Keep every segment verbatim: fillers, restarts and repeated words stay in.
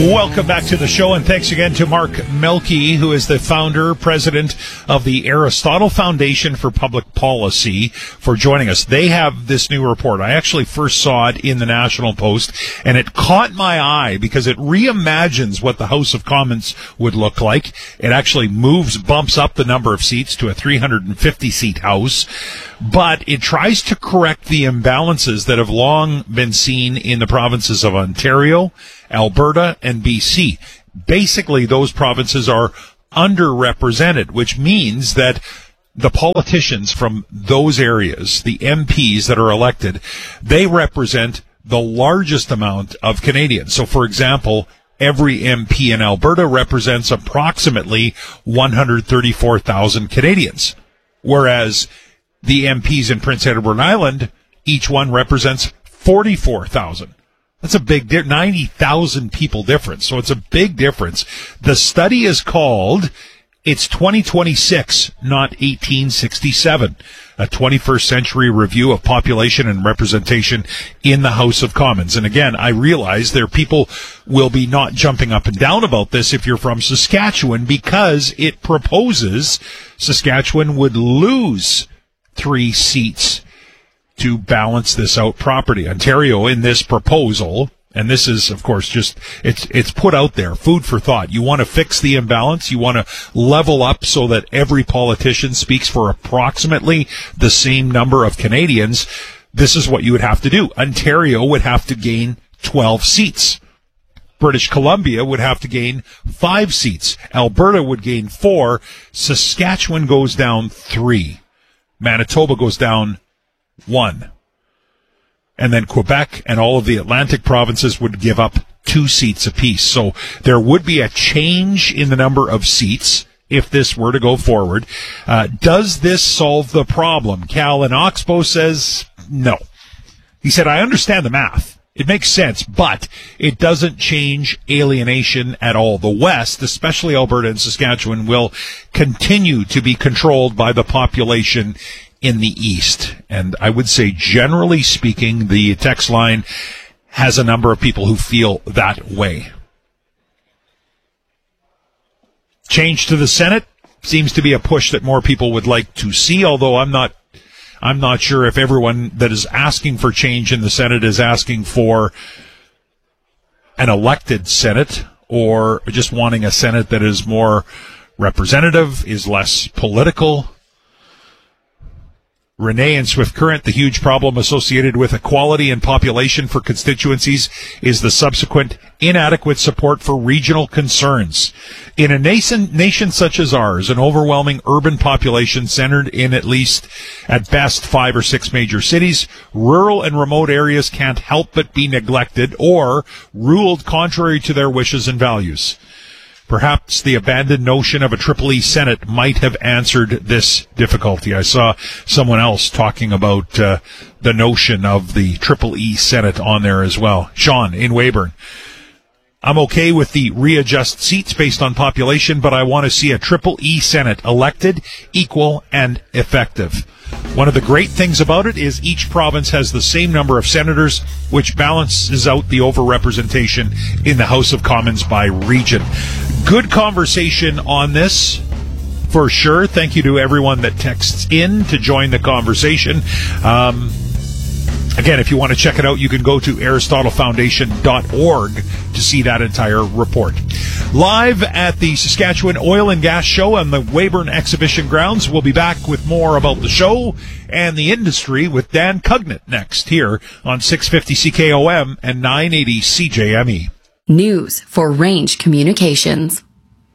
Welcome back to the show, and thanks again to Mark Melke, who is the founder, president of the Aristotle Foundation for Public Policy, for joining us. They have this new report. I actually first saw it in the National Post, and it caught my eye because it reimagines what the House of Commons would look like. It actually moves, bumps up the number of seats to a three hundred fifty seat House, but it tries to correct the imbalances that have long been seen in the provinces of Ontario, Alberta, and B C. Basically, those provinces are underrepresented, which means that the politicians from those areas, the M Ps that are elected, they represent the largest amount of Canadians. So, for example, every M P in Alberta represents approximately one hundred thirty-four thousand Canadians, whereas the M Ps in Prince Edward Island, each one represents forty-four thousand. That's a big difference, ninety thousand people difference. So it's a big difference. The study is called, it's twenty twenty-six, not eighteen sixty-seven, a twenty-first century review of population and representation in the House of Commons. And again, I realize there people will be not jumping up and down about this if you're from Saskatchewan, because it proposes Saskatchewan would lose three seats to balance this out properly. Ontario, in this proposal, and this is, of course, just, it's it's put out there, food for thought. You want to fix the imbalance. You want to level up so that every politician speaks for approximately the same number of Canadians. This is what you would have to do. Ontario would have to gain twelve seats. British Columbia would have to gain five seats. Alberta would gain four. Saskatchewan goes down three. Manitoba goes down one. And then Quebec and all of the Atlantic provinces would give up two seats apiece. So there would be a change in the number of seats if this were to go forward. Uh, does this solve the problem? Cal in Oxbow says no. He said, I understand the math. It makes sense, but it doesn't change alienation at all. The West, especially Alberta and Saskatchewan, will continue to be controlled by the population in the East. And I would say, generally speaking, the text line has a number of people who feel that way. Change to the Senate seems to be a push that more people would like to see, although I'm not I'm not sure if everyone that is asking for change in the Senate is asking for an elected Senate or just wanting a Senate that is more representative, is less political. Renee and Swift Current, the huge problem associated with equality and population for constituencies is the subsequent inadequate support for regional concerns. In a nation, nation such as ours, an overwhelming urban population centered in at least, at best, five or six major cities, rural and remote areas can't help but be neglected or ruled contrary to their wishes and values. Perhaps the abandoned notion of a Triple E Senate might have answered this difficulty. I saw someone else talking about uh, the notion of the Triple E Senate on there as well. Sean in Weyburn. I'm okay with the readjust seats based on population, but I want to see a Triple E Senate elected, equal, and effective. One of the great things about it is each province has the same number of senators, which balances out the overrepresentation in the House of Commons by region. Good conversation on this, for sure. Thank you to everyone that texts in to join the conversation. Um, again, if you want to check it out, you can go to aristotle foundation dot org to see that entire report. Live at the Saskatchewan Oil and Gas Show on the Weyburn Exhibition Grounds. We'll be back with more about the show and the industry with Dan Cugnett next here on six fifty C K O M and nine eighty C J M E. News for Range Communications.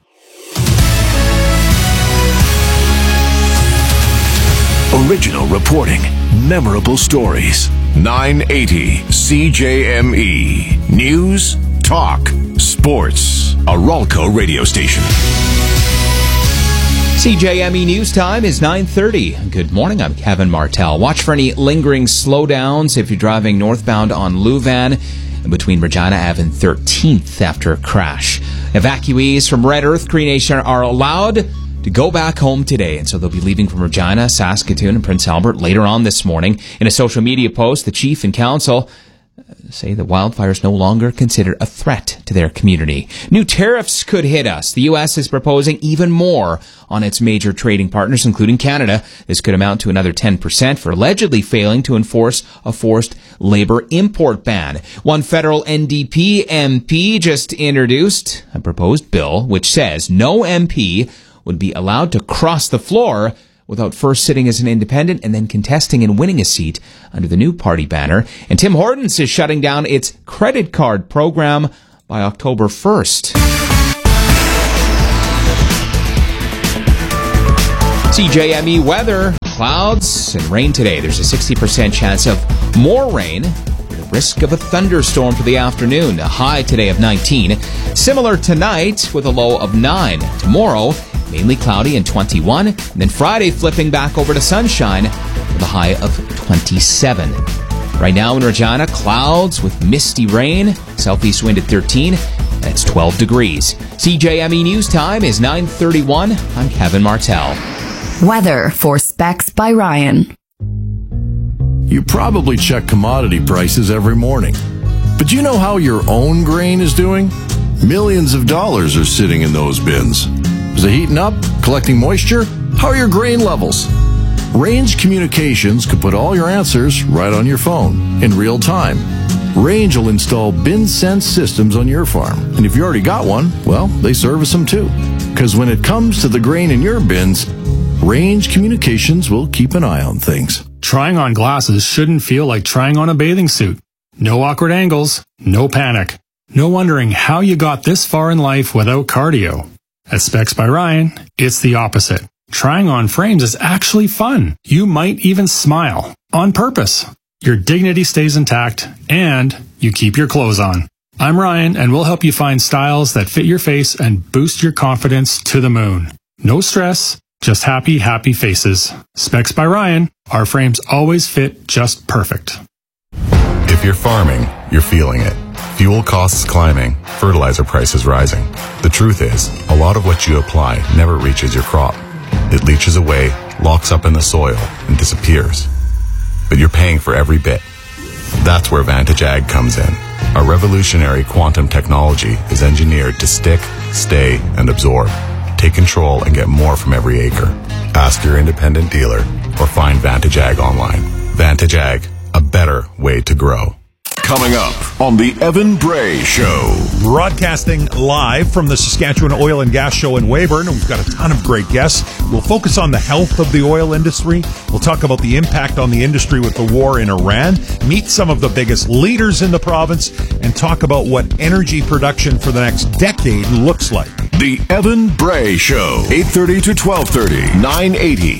Original reporting, memorable stories. nine eighty C J M E. News, talk, sports. A Ralco radio station. C J M E News Time is nine thirty. Good morning, I'm Kevin Martell. Watch for any lingering slowdowns if you're driving northbound on Louvain between Regina Avenue and thirteenth after a crash. Evacuees from Red Earth Cree Nation are allowed to go back home today, and so they'll be leaving from Regina, Saskatoon, and Prince Albert later on this morning. In a social media post, the chief and council say the wildfires no longer consider a threat to their community. New tariffs could hit us. The U S is proposing even more on its major trading partners, including Canada. This could amount to another ten percent for allegedly failing to enforce a forced labor import ban. One federal N D P M P just introduced a proposed bill which says no M P would be allowed to cross the floor without first sitting as an independent and then contesting and winning a seat under the new party banner. And Tim Hortons is shutting down its credit card program by October first. C J M E weather, clouds and rain today. There's a sixty percent chance of more rain, with a risk of a thunderstorm for the afternoon. A high today of nineteen. Similar tonight with a low of nine. Tomorrow, mainly cloudy and twenty-one. And then Friday flipping back over to sunshine with a high of twenty-seven. Right now in Regina, clouds with misty rain. Southeast wind at thirteen. That's twelve degrees. C J M E News time is nine thirty-one. I'm Kevin Martell. Weather for Specs by Ryan. You probably check commodity prices every morning. But do you know how your own grain is doing? Millions of dollars are sitting in those bins. Is it heating up? Collecting moisture? How are your grain levels? Range Communications could put all your answers right on your phone in real time. Range will install bin sense systems on your farm. And if you already got one, well, they service them too. Because when it comes to the grain in your bins, Range Communications will keep an eye on things. Trying on glasses shouldn't feel like trying on a bathing suit. No awkward angles, no panic. No wondering how you got this far in life without cardio. At Specs by Ryan, it's the opposite. Trying on frames is actually fun. You might even smile. On purpose. Your dignity stays intact, and you keep your clothes on. I'm Ryan, and we'll help you find styles that fit your face and boost your confidence to the moon. No stress, just happy, happy faces. Specs by Ryan. Our frames always fit just perfect. If you're farming, you're feeling it. Fuel costs climbing, fertilizer prices rising. The truth is, a lot of what you apply never reaches your crop. It leaches away, locks up in the soil, and disappears. But you're paying for every bit. That's where Vantage Ag comes in. Our revolutionary quantum technology is engineered to stick, stay, and absorb. Take control and get more from every acre. Ask your independent dealer or find Vantage Ag online. Vantage Ag, a better way to grow. Coming up on the Evan Bray Show. Broadcasting live from the Saskatchewan Oil and Gas Show in Weyburn. We've got a ton of great guests. We'll focus on the health of the oil industry. We'll talk about the impact on the industry with the war in Iran, meet some of the biggest leaders in the province, and talk about what energy production for the next decade looks like. The Evan Bray Show, eight thirty to twelve thirty, nine eighty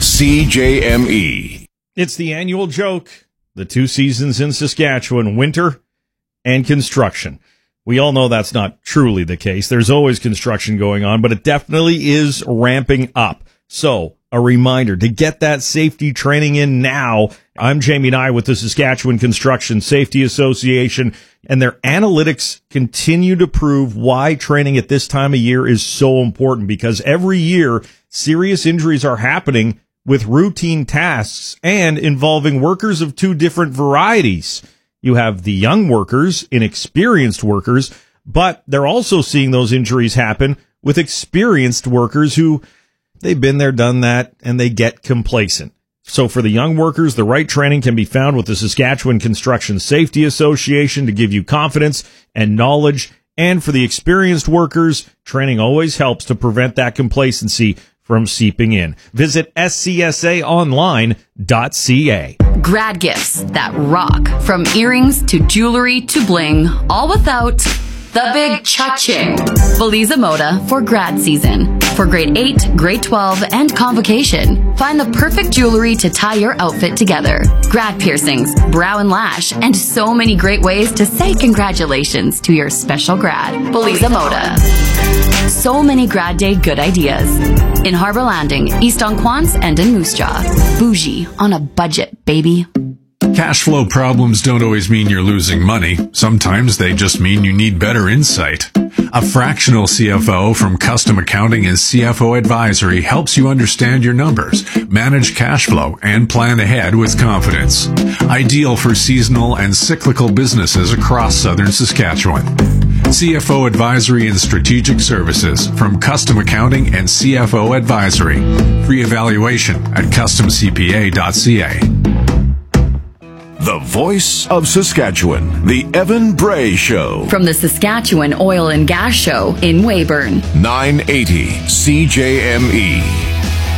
C J M E. It's the annual joke. The two seasons in Saskatchewan, winter and construction. We all know that's not truly the case. There's always construction going on, but it definitely is ramping up. So, a reminder to get that safety training in now. I'm Jamie Nye with the Saskatchewan Construction Safety Association, and their analytics continue to prove why training at this time of year is so important, because every year serious injuries are happening with routine tasks and involving workers of two different varieties. You have the young workers, inexperienced workers, but they're also seeing those injuries happen with experienced workers who they've been there, done that, and they get complacent. So for the young workers, the right training can be found with the Saskatchewan Construction Safety Association to give you confidence and knowledge. And for the experienced workers, training always helps to prevent that complacency from seeping in. Visit S C S A online dot C A. Grad gifts that rock. From earrings to jewelry to bling, all without the big cha-ching. Belize Moda for grad season. For grade eight, grade twelve, and convocation. Find the perfect jewelry to tie your outfit together. Grad piercings, brow and lash, and so many great ways to say congratulations to your special grad. Belize Moda. So many grad day good ideas. In Harbour Landing, East on Quants, and in Moose Jaw. Bougie on a budget, baby. Cash flow problems don't always mean you're losing money. Sometimes they just mean you need better insight. A fractional C F O from Custom Accounting and C F O Advisory helps you understand your numbers, manage cash flow, and plan ahead with confidence. Ideal for seasonal and cyclical businesses across southern Saskatchewan. C F O Advisory and Strategic Services from Custom Accounting and C F O Advisory. Free evaluation at custom c p a dot c a. The voice of Saskatchewan, the Evan Bray Show. From the Saskatchewan Oil and Gas Show in Weyburn. nine eighty C J M E.